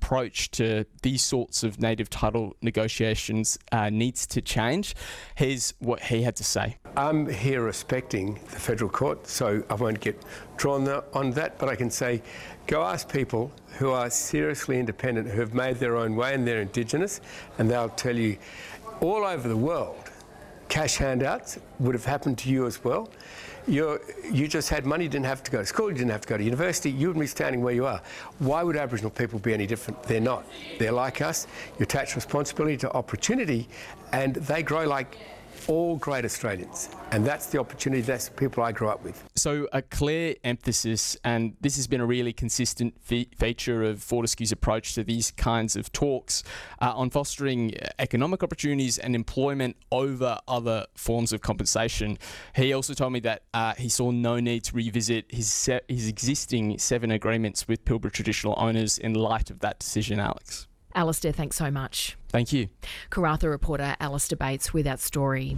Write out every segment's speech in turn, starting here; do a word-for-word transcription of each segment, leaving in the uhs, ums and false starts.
approach to these sorts of native title negotiations uh, needs to change. Here's what he had to say. I'm here respecting the federal court, so I won't get drawn on that, but I can say, go ask people who are seriously independent, who have made their own way and they're Indigenous, and they'll tell you all over the world, cash handouts would have happened to you as well. You're, you just had money, you didn't have to go to school, you didn't have to go to university, you would be standing where you are. Why would Aboriginal people be any different? They're not. They're like us. You attach responsibility to opportunity, and they grow like all great Australians, and that's the opportunity, that's the people I grew up with. So a clear emphasis, and this has been a really consistent fe- feature of Fortescue's approach to these kinds of talks, uh, on fostering economic opportunities and employment over other forms of compensation. He also told me that uh, he saw no need to revisit his se- his existing seven agreements with Pilbara traditional owners in light of that decision, Alex. Alistair, thanks so much. Thank you. Karratha reporter Alistair Bates with that story.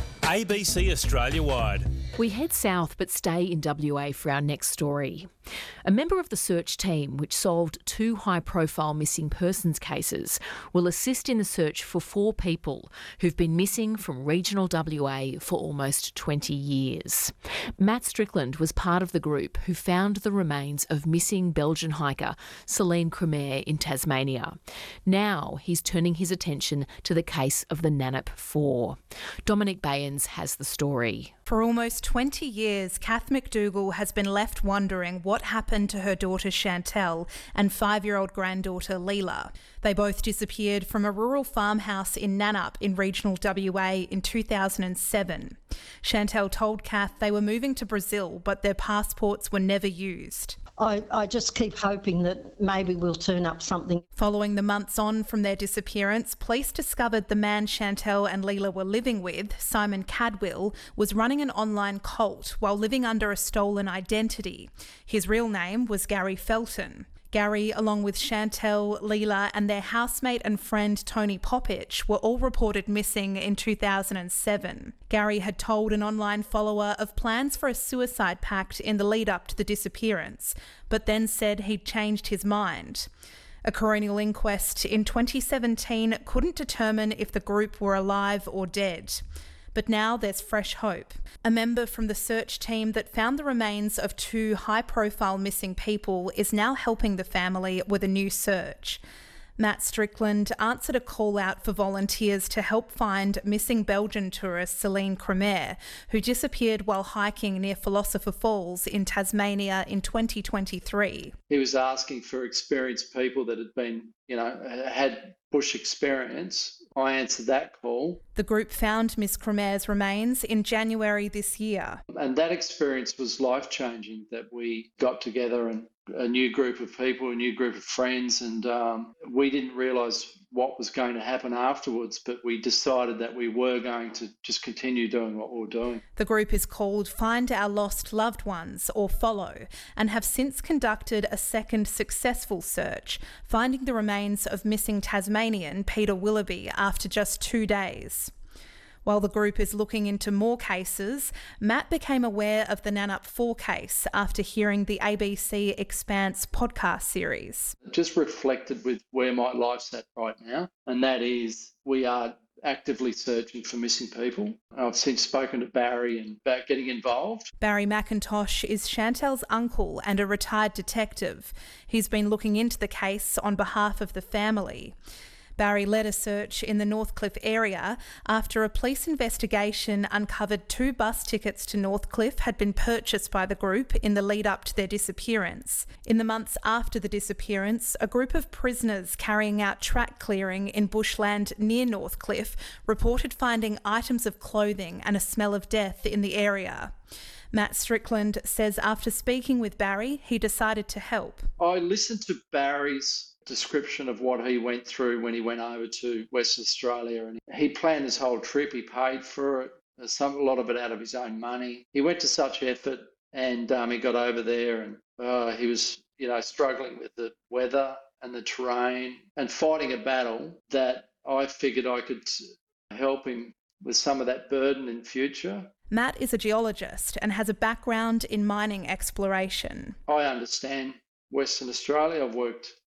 A B C Australia-wide. We head south but stay in W A for our next story. A member of the search team, which solved two high-profile missing persons cases, will assist in the search for four people who've been missing from regional W A for almost twenty years. Matt Strickland was part of the group who found the remains of missing Belgian hiker Celine Cremair in Tasmania. Now he's turning his attention to the case of the Nannup Four. Dominic Bayens has the story. For almost twenty years, Kath McDougall has been left wondering what happened to her daughter Chantel and five-year-old granddaughter Leela. They both disappeared from a rural farmhouse in Nannup in regional W A in two thousand seven. Chantel told Kath they were moving to Brazil, but their passports were never used. I, I just keep hoping that maybe we'll turn up something. Following the months on from their disappearance, police discovered the man Chantel and Leela were living with, Simon Cadwell, was running an online cult while living under a stolen identity. His real name was Gary Felton. Gary, along with Chantel, Leela and their housemate and friend Tony Poppich, were all reported missing in two thousand seven. Gary had told an online follower of plans for a suicide pact in the lead up to the disappearance, but then said he'd changed his mind. A coronial inquest in twenty seventeen couldn't determine if the group were alive or dead. But now there's fresh hope. A member from the search team that found the remains of two high-profile missing people is now helping the family with a new search. Matt Strickland answered a call out for volunteers to help find missing Belgian tourist Celine Cremair, who disappeared while hiking near Philosopher Falls in Tasmania in twenty twenty-three. He was asking for experienced people that had been, you know, had bush experience. I answered that call. The group found Miss Cremair's remains in January this year. And that experience was life-changing, that we got together and a new group of people, a new group of friends, and um, we didn't realise what was going to happen afterwards, but we decided that we were going to just continue doing what we were doing. The group is called Find Our Lost Loved Ones, or Follow, and have since conducted a second successful search, finding the remains of missing Tasmanian Peter Willoughby after just two days. While the group is looking into more cases, Matt became aware of the Nannup Four case after hearing the A B C Expanse podcast series. Just reflected with where my life's at right now, and that is we are actively searching for missing people. I've since spoken to Barry and about getting involved. Barry McIntosh is Chantel's uncle and a retired detective. He's been looking into the case on behalf of the family. Barry led a search in the Northcliffe area after a police investigation uncovered two bus tickets to Northcliffe had been purchased by the group in the lead up to their disappearance. In the months after the disappearance, a group of prisoners carrying out track clearing in bushland near Northcliffe reported finding items of clothing and a smell of death in the area. Matt Strickland says after speaking with Barry, he decided to help. I listened to Barry's description of what he went through when he went over to Western Australia, and he planned his whole trip. He paid for it, some a lot of it out of his own money. He went to such effort, and um, he got over there, and uh, he was, you know, struggling with the weather and the terrain and fighting a battle that I figured I could help him with some of that burden in future. Matt is a geologist and has a background in mining exploration. I understand Western Australia. I've worked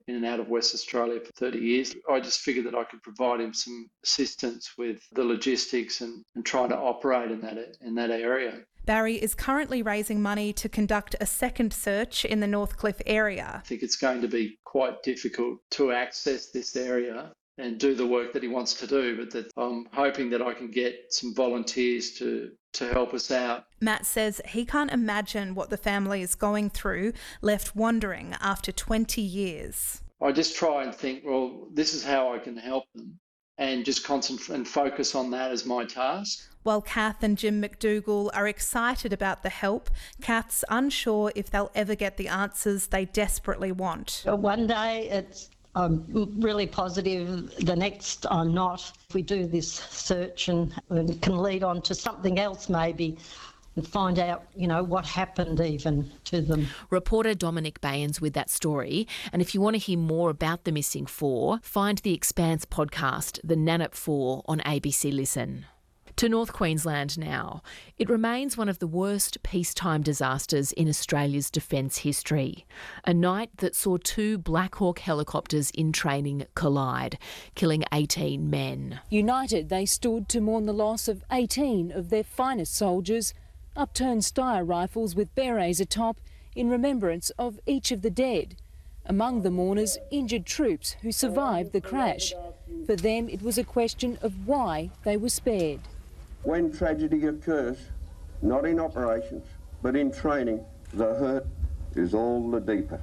in and out of West Australia for thirty years. I just figured that I could provide him some assistance with the logistics and, and trying to operate in that in that area. Barry is currently raising money to conduct a second search in the Northcliffe area. I think it's going to be quite difficult to access this area and do the work that he wants to do, but that I'm hoping that I can get some volunteers to, to help us out. Matt says he can't imagine what the family is going through, left wondering after twenty years. I just try and think, well, this is how I can help them, and just concentrate and focus on that as my task. While Kath and Jim McDougall are excited about the help, Kath's unsure if they'll ever get the answers they desperately want. One day it's I'm really positive, the next I'm not. If we do this search and, and it can lead on to something else maybe, and find out, you know, what happened even to them. Reporter Dominic Bayans with that story. And if you want to hear more about the missing four, find the Expanse podcast, The Nannup Four, on A B C Listen. To North Queensland now. It remains one of the worst peacetime disasters in Australia's defence history. A night that saw two Black Hawk helicopters in training collide, killing eighteen men. United, they stood to mourn the loss of eighteen of their finest soldiers, upturned Steyr rifles with berets atop in remembrance of each of the dead. Among the mourners, injured troops who survived the crash. For them, it was a question of why they were spared. When tragedy occurs, not in operations, but in training, the hurt is all the deeper.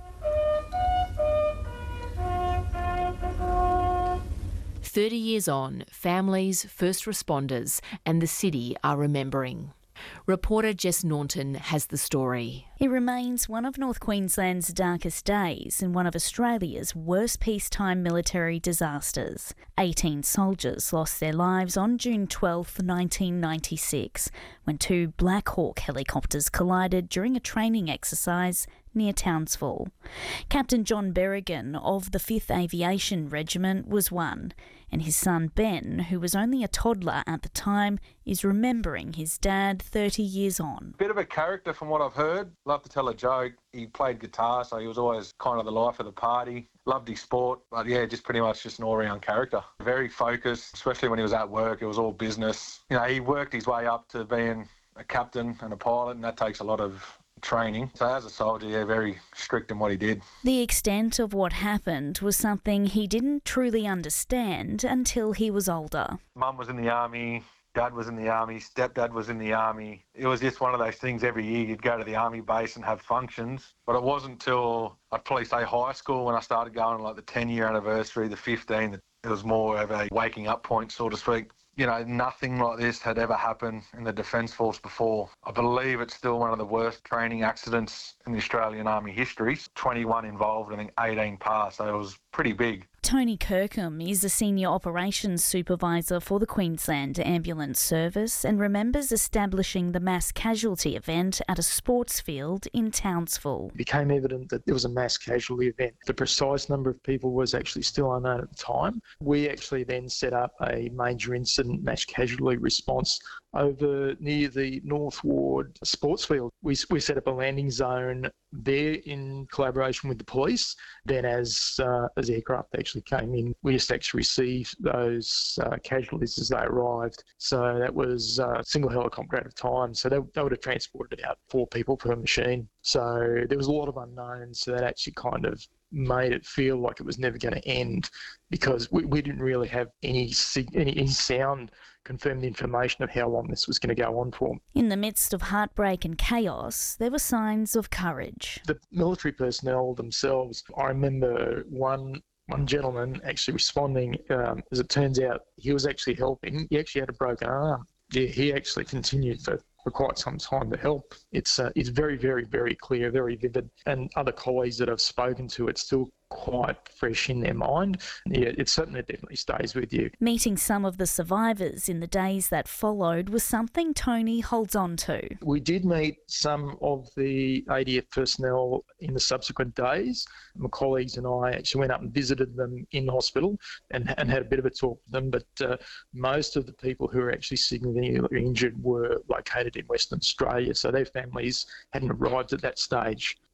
Thirty years on, families, first responders and the city are remembering. Reporter Jess Naunton has the story. It remains one of North Queensland's darkest days and one of Australia's worst peacetime military disasters. eighteen soldiers lost their lives on June twelfth, nineteen ninety-six, when two Black Hawk helicopters collided during a training exercise near Townsville. Captain John Berrigan of the fifth Aviation Regiment was one, and his son Ben, who was only a toddler at the time, is remembering his dad thirty years on. Bit of a character from what I've heard. Loved to tell a joke. He played guitar, so he was always kind of the life of the party. Loved his sport, but yeah, just pretty much just an all-round character. Very focused, especially when he was at work. It was all business. You know, he worked his way up to being a captain and a pilot, and that takes a lot of training. So as a soldier, yeah, very strict in what he did. The extent of what happened was something he didn't truly understand until he was older. Mum was in the army, Dad was in the army, stepdad was in the army. It was just one of those things every year you'd go to the army base and have functions. But it wasn't until I'd probably say high school when I started going like the ten year anniversary, the fifteen, that it was more of a waking up point, so to speak. You know, nothing like this had ever happened in the Defence Force before. I believe it's still one of the worst training accidents in the Australian Army history. twenty-one involved, I think eighteen passed, so it was pretty big. Tony Kirkham is a senior operations supervisor for the Queensland Ambulance Service and remembers establishing the mass casualty event at a sports field in Townsville. It became evident that there was a mass casualty event. The precise number of people was actually still unknown at the time. We actually then set up a major incident mass casualty response over near the North Ward sports field. We, we set up a landing zone there in collaboration with the police. Then as uh, as aircraft actually came in, we just actually received those uh, casualties as they arrived. So that was a single helicopter at a time. So they, they would have transported out four people per machine. So there was a lot of unknowns. So that actually kind of made it feel like it was never going to end, because we, we didn't really have any, any any sound confirmed information of how long this was going to go on for. In the midst of heartbreak and chaos, there were signs of courage. The military personnel themselves, I remember one one gentleman actually responding, um, as it turns out, he was actually helping. He actually had a broken arm. Yeah, he actually continued for for quite some time to help. It's uh, it's very, very, very clear, very vivid. And other colleagues that I've spoken to, it's still quite fresh in their mind. Yeah, it certainly definitely stays with you. Meeting some of the survivors in the days that followed was something Tony holds on to. We did meet some of the A D F personnel in the subsequent days. My colleagues and I actually went up and visited them in hospital and, and had a bit of a talk with them, but uh, most of the people who were actually significantly injured were located in Western Australia, so their families hadn't arrived at that stage.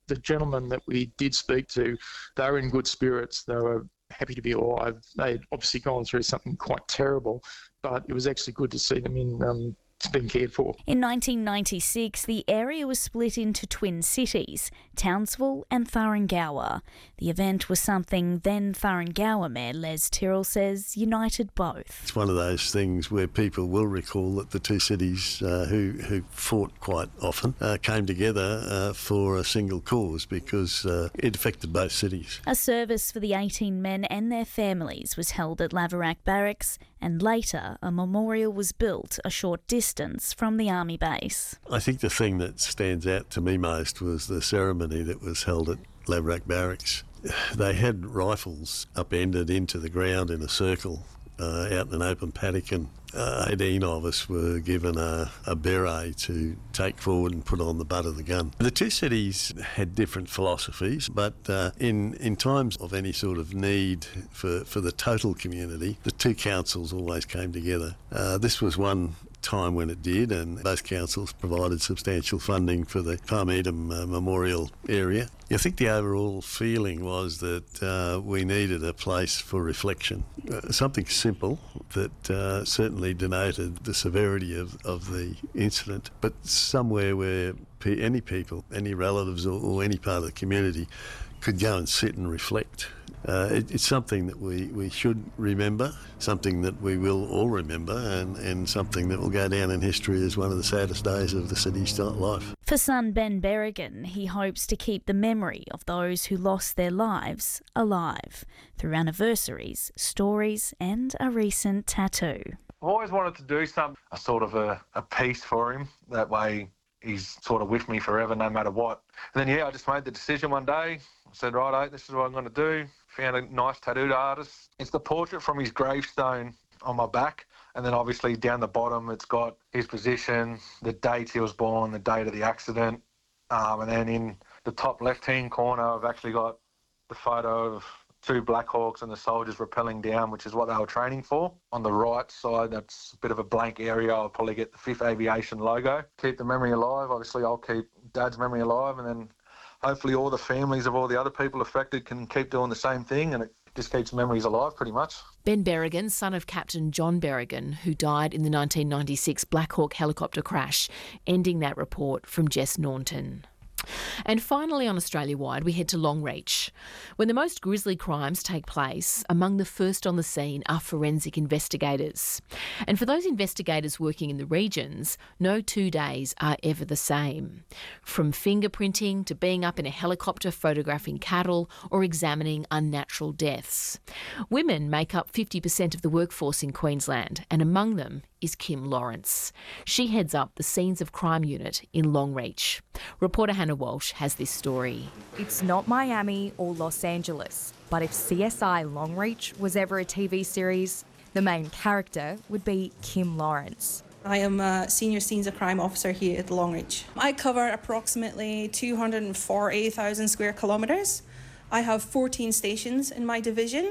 The gentlemen that we did speak to, they were in good spirits. They were happy to be alive. They'd obviously gone through something quite terrible, but it was actually good to see them in um, being cared for. In nineteen ninety-six, the area was split into twin cities, Townsville and Thuringowa. The event was something then Thuringowa Mayor Les Tyrrell says united both. It's one of those things where people will recall that the two cities uh, who, who fought quite often uh, came together uh, for a single cause because uh, it affected both cities. A service for the eighteen men and their families was held at Laverack Barracks, and later a memorial was built a short distance from the army base. I think the thing that stands out to me most was the ceremony that was held at Laverack Barracks. They had rifles upended into the ground in a circle uh, out in an open paddock, and uh, eighteen of us were given a, a beret to take forward and put on the butt of the gun. The two cities had different philosophies, but uh, in, in times of any sort of need for, for the total community, the two councils always came together. Uh, this was one time when it did, and both councils provided substantial funding for the Palmeedom uh, Memorial area. I think the overall feeling was that uh, we needed a place for reflection, uh, something simple that uh, certainly denoted the severity of, of the incident, but somewhere where pe- any people, any relatives or, or any part of the community could go and sit and reflect. Uh, it, it's something that we, we should remember, something that we will all remember, and, and something that will go down in history as one of the saddest days of the city's life. For son Ben Berrigan, he hopes to keep the memory of those who lost their lives alive through anniversaries, stories and a recent tattoo. I've always wanted to do some a sort of a, a piece for him. That way he's sort of with me forever no matter what. And then, yeah, I just made the decision one day. I said, righto, this is what I'm going to do. Found a nice tattooed artist. It's the portrait from his gravestone on my back. And then obviously down the bottom, it's got his position, the date he was born, the date of the accident. Um, and then in the top left-hand corner, I've actually got the photo of two Black Hawks and the soldiers rappelling down, which is what they were training for. On the right side, that's a bit of a blank area. I'll probably get the fifth Aviation logo. Keep the memory alive. Obviously, I'll keep Dad's memory alive, and then hopefully all the families of all the other people affected can keep doing the same thing, and it just keeps memories alive pretty much. Ben Berrigan, son of Captain John Berrigan, who died in the nineteen ninety-six Black Hawk helicopter crash, ending that report from Jess Naunton. And finally on Australia-wide, we head to Longreach. When the most grisly crimes take place, among the first on the scene are forensic investigators. And for those investigators working in the regions, no two days are ever the same. From fingerprinting to being up in a helicopter photographing cattle or examining unnatural deaths. Women make up fifty percent of the workforce in Queensland, and among them is Kim Lawrence. She heads up the Scenes of Crime unit in Longreach. Reporter Hannah Walsh has this story. It's not Miami or Los Angeles, but if C S I Longreach was ever a T V series, the main character would be Kim Lawrence. I am a senior scenes of crime officer here at Longreach. I cover approximately two hundred forty thousand square kilometres. I have fourteen stations in my division,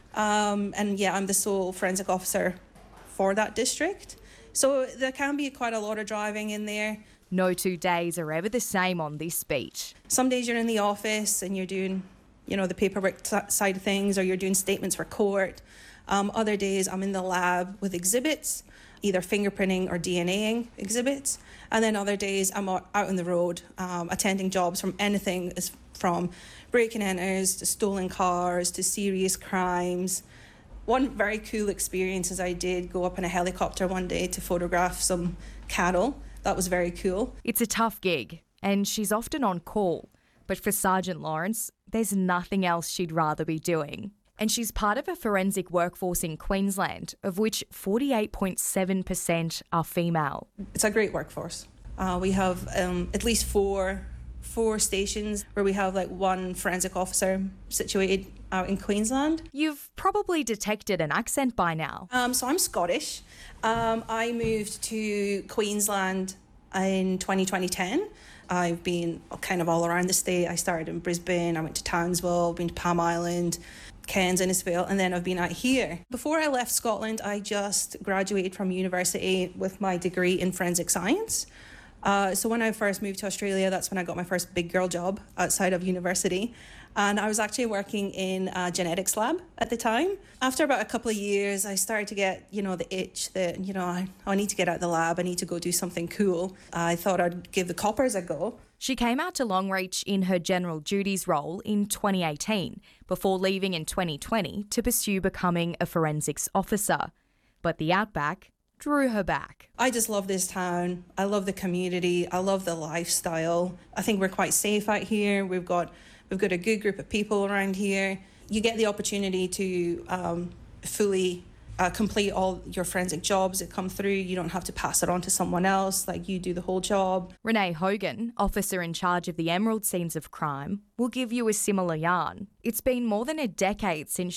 um, and yeah, I'm the sole forensic officer for that district. So there can be quite a lot of driving in there. No two days are ever the same on this beach. Some days you're in the office and you're doing, you know, the paperwork t- side of things, or you're doing statements for court. Um, other days I'm in the lab with exhibits, either fingerprinting or DNAing exhibits. And then other days I'm out on the road, um, attending jobs from anything from break and enters to stolen cars to serious crimes. One very cool experience is I did go up in a helicopter one day to photograph some cattle. That was very cool. It's a tough gig, and she's often on call. But for Sergeant Lawrence, there's nothing else she'd rather be doing. And she's part of a forensic workforce in Queensland, of which forty-eight point seven percent are female. It's a great workforce. Uh, we have um, at least four four stations where we have like one forensic officer situated out in Queensland. You've probably detected an accent by now. Um, so I'm Scottish. Um, I moved to Queensland in twenty ten. I've been kind of all around the state. I started in Brisbane, I went to Townsville, been to Palm Island, Cairns, Innisfail, and then I've been out here. Before I left Scotland, I just graduated from university with my degree in forensic science. Uh, so when I first moved to Australia, that's when I got my first big girl job outside of university. And I was actually working in a genetics lab at the time. After about a couple of years, I started to get, you know, the itch that, you know, I, I need to get out of the lab. I need to go do something cool. I thought I'd give the coppers a go. She came out to Longreach in her general duties role in twenty eighteen, before leaving in twenty twenty to pursue becoming a forensics officer. But the outback drew her back. I just love this town. I love the community. I love the lifestyle. I think we're quite safe out here. We've got we've got a good group of people around here. You get the opportunity to um, fully uh, complete all your forensic jobs that come through. You don't have to pass it on to someone else. Like, you do the whole job. Renee Hogan, officer in charge of the Emerald Scenes of Crime, will give you a similar yarn. It's been more than a decade since